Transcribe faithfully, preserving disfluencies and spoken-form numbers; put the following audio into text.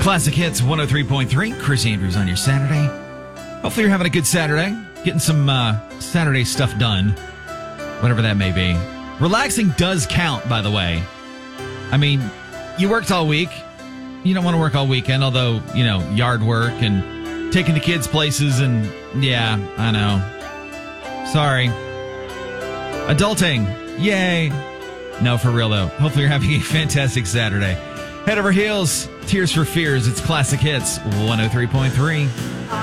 Classic Hits one oh three point three. Chris Andrews on your Saturday. Hopefully you're having a good Saturday. Getting some uh, Saturday stuff done. Whatever that may be. Relaxing does count, by the way. I mean, you worked all week. You don't want to work all weekend, although, you know, yard work and taking the kids places and, yeah, I know. Sorry. Adulting. Yay. No, for real, though. Hopefully you're having a fantastic Saturday. Head over heels. Tears for Fears. It's Classic Hits one oh three point three.